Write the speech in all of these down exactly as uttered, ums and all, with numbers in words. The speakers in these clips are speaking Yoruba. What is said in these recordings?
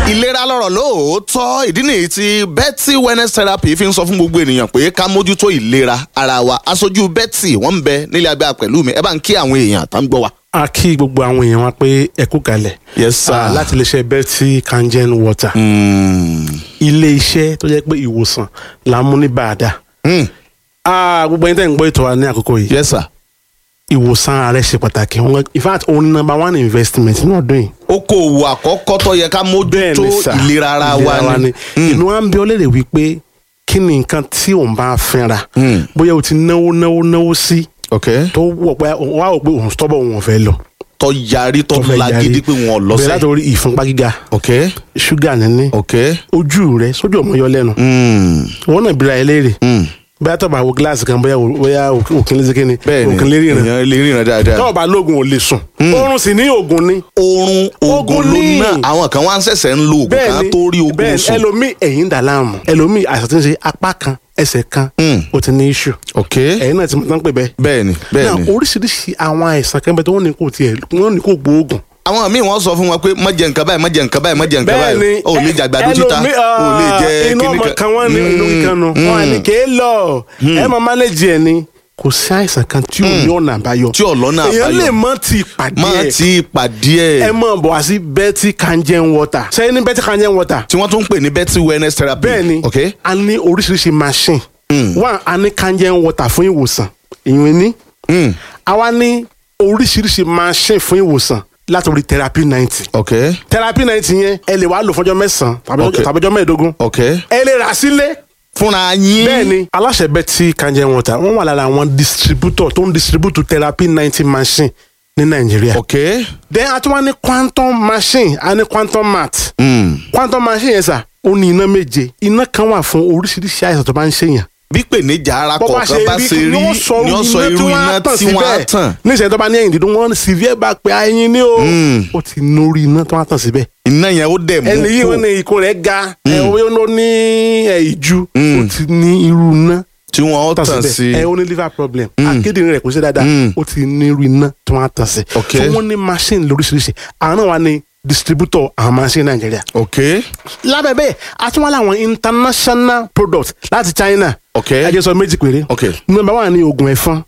ìlera lọ́rọ̀ lóòótọ́ ìdí nìyí tí Betty Wellness Therapy fi ń sọ fún gbogbo ènìyàn pé ká mójútó ìlera ara wa. Aṣojú Betty wọ́n ń bẹ nílé agbára pẹ̀lú mi ẹ bá ń kí àwọn èèyàn tá ń gbọ́ wa. A kí gbogbo àwọn èèyàn wa pé ẹ kú kalẹ̀. Yes sir. Uh, láti iléeṣẹ́ Betty Kangen Water. Mm. ilé iṣẹ́ tó jẹ́ pé ìwòsàn là ń mú ní bàdà. Mm. gbogbo ẹni tẹ́ ń gbọ́ ètò wa ní àkókò yìí. Yes sir. ìwòsàn ààrẹ ṣe pàtàkì. In fact òun ni number one investment ní ọdún yìí. Okòwò àkọ́kọ́ tó yẹ ká mójútó ìlera ara wa ni. Inú wa ń bí ọ léèrè wípé kí ni nǹkan tí òun bá fẹ́ra. Bóyá o ti náwó náwó náwó sí. tó wọ̀ pé wá wò pé òun tọ́bọ̀ òun fẹ́ lọ. tó yarí tó lágídí pé wọn ò lọ sí. bẹ̀rẹ̀ látòrí ìfúnpá gíga. Okay. ṣúgà níní. Okay. ojú rẹ sójú ọmọ yọ lẹ́nu. wọn náà bira ẹ léèrè. bóyá tó bá wo gíláàsì kan bóyá bóyá òkìn lézeke ni. òkìn lérí rẹ. èèyàn lè ríran dáadáa. tó bá lóògùn ò lè sùn. oorun sì ní oògùn ni. oorun oògùn ló ná àwọn kan wá ń ṣẹ̀ṣẹ̀ ń lo oògùn kan tó rí oògùn sùn. bẹ́ẹ̀ ẹlòmíì ẹ̀yìn dà láàmú ẹlòmíì àìsàn tí ń ṣe apá kan ẹsẹ̀ kan ó ti ní issue. Okay. ẹ̀yin náà ti mọ̀ tán pé bẹ́ẹ̀. bẹ́ẹ̀ni bẹ́ẹ̀ni. náà oríṣiríṣi àwọn àìsàn kan bẹ tó wọ́n ní kò tiẹ̀ wọ́n ní kò gbóògùn. àwọn míì wọ́n sọ fún wọn pé má jẹ nǹkan báyìí má jẹ nǹkan báyìí má jẹ nǹkan báyìí o lè jàgbàdo títa o lè jẹ kíní kan. inú ọmọ kan wọn ní inú kíkan nu wọn àní kéé lọ ẹ máa manage ẹ ni kò sí àìsàn kan tí ò ní ọ̀nà àbáyọ. tí ò lọ́nà àbáyọ. èèyàn lè mọ ti pàdé ẹ. mọ ti pàdé ẹ. ẹ mọ̀ bọ̀ wá sí Betty Kangen Water. sẹ́yìn ní Betty Kangen Water. tí wọ́n tún ń pè ní Betty Wellness Therapy. bẹ́ẹ̀ni okay. a ní oríṣiríṣi machine. wọ́n a ní Kangen Water fún ìwòsàn ìwé ní. àwa ní oríṣiríṣi machine fún ìwòsàn látòrí therapy ninety. okay. therapy ninety yẹn ẹ lè wá lò fọjọ́ mẹ́sàn-án tàbí ọjọ́ mẹ́ẹ̀ẹ́dógún. okay. ẹ lè rà sílé fúnra yín. bẹ́ẹ̀ni aláṣẹ Betty Kangen Water wọ́n wà lára àwọn distributor tó ń distribute therapy ninety machine ní Nàìjíríà. okay. then a tún wá ní quantum machine a ní quantum mat. Mm. quantum machine yẹn sà ó ní iná méje iná kan wà fún oríṣiríṣi àìsàn tó bá ń ṣèyàn. bí pèníjà ara kọ̀ọ̀kan bá ṣe rí ni ó sọ irú iná tí wọ́n á tàn. níṣẹ́ tó bá ní ẹ̀yìn dídùn wọn severe back pain ẹyin ni ó ó ti nórí iná tó wá tàn síbẹ̀. iná yẹn ó dẹ̀ mú kó. ẹni yìí wọn ní ikùn rẹ̀ ga ẹ̀ ó ní ìju ó ti ní irú iná tí wọ́n ó tàn sí. ẹ ó ní liver problem akédèrè rẹ̀ kò sí dáadáa ó ti ní irú iná tó wá tàn sí. okay. so wọ́n ní machine lóríṣiríṣi àwọn náà wà ní distributor àwọn machine Nàìjíríà. okay. lábẹ́ bẹ́ẹ̀ a tún wá láwọn international products láti China. okay. ẹ jẹ́ sọ méjì péré. okay. number one ni oògùn ẹ̀fọn.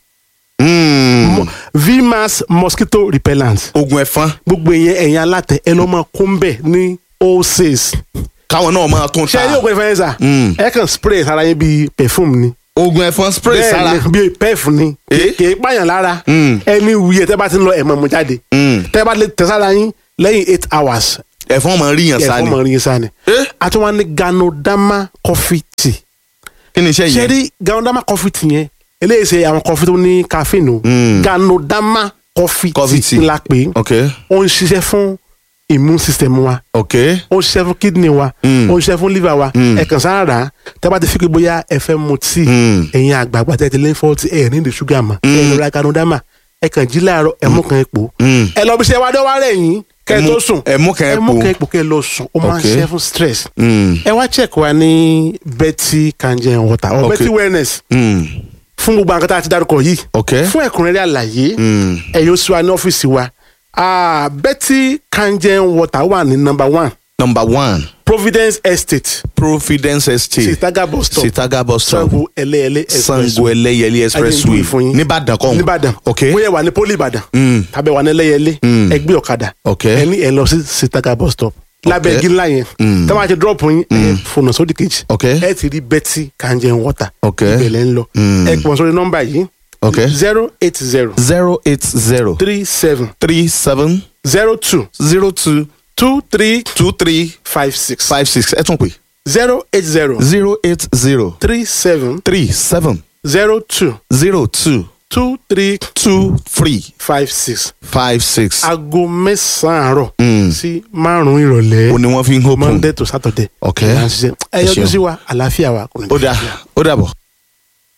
Mm. V-Max mosquito repellent. oògùn ẹ̀fọn. gbogbo ìyẹn ẹ̀yin alátẹ ẹ lọ́ máa kó ń bẹ̀ ní wholesale. káwọn náà máa tún ta. ṣé ẹ yóò gbé ìfẹ́ yẹn sà. ẹ kàn spray sára yẹn bíi perfume ni. oògùn ẹ̀fọn spray sára. bẹ́ẹ̀ ni bíi pef ni. kì í pààyàn lára. ẹni wuyẹ tẹ́ bá ti ń lọ ẹ̀mọ́ mu jáde. tẹ́ bá lè tẹ̀ sára yín lẹ́yìn eight hours. ẹ̀fọn máa rí yàn sáni. ẹ̀fọn máa rí yàn sáni. a tún wá ní Ganoderma coffee tea. kí ni iṣẹ́ yẹn. ṣé rí Ganoderma coffee tea yẹn eléyìí ṣe àwọn coffee tó ní caffeine o. Ganoderma coffee tea ńlá pé ó ń ṣiṣẹ́ fún immune system wa. okay. ó ń ṣiṣẹ́ fún kidney wa. ó ń ṣiṣẹ́ fún liver wa. ẹ kàn sára rà á tẹ́ bá ti fi pé bóyá ẹ fẹ́ mu tíì ẹ̀yin àgbààgbà tẹ́ ti lé fọ́ọ̀tì ẹ̀ ní ìdí ṣúgà mọ́ ẹ̀ lọ́ra Ganoderma ẹ kàn jí láàárọ̀ ẹ mú kan epo ẹ lọ bí ṣe wá dọ́wọ́ rẹ̀ yín kẹ́ ẹ tó sùn ẹ mú kan epo ẹ mú kan epo kẹ́ ẹ lọ sùn ó máa ń ṣe fún stress. ẹ wá check wa ní Betty Kangen Water or Betty Wellness fún gbogbo àwọn kan tá a ti dárúkọ yìí fún ẹ̀kúnrẹ́rẹ́ àlàyé ẹ yóò sí wa ní ọ́fíìsì wa Betty Kangen Water wà ní number one. number one. Providence Estate. Providence Estate. Sitaga bus stop. Sitaga bus stop. Sango Ẹlẹ́yẹlé expressway. Sango Ẹlẹ́yẹlé expressway. Nìbàdàn kọ́. Nìbàdàn. okay. bóyá wà ní poli Ìbàdàn. tàbí wà ní Ẹlẹ́yẹlé. ẹ gbé ọ̀kadà. okay. ẹni ẹ lọ sí Sitaga bus stop. lábẹ́ igi ńlá yẹn. tí wọ́n á ti drop yín. ẹ fònà sódì kejì. okay. ẹ ti rí Betty Kangen Water. okay. ibẹ̀ ń lọ. ẹ pọ̀ sórí nọ́mbà yìí. okay. zero eight zero. zero eight zero. three seven. three seven. zero two. zero two. two three. two three. five six. five six ẹ tún pè. zero eight zero. zero eight zero. three seven. three seven. zero two. zero two. two three. two three. five six. five six. aago mẹ́sàn-án àárọ̀ sí márùn-ún ìrọ̀lẹ́. o ní wọ́n fi ń hópin. Monday to Saturday. okay. ẹ yọjú sí wa àlàáfíà wa. ó dà ó dàbọ̀.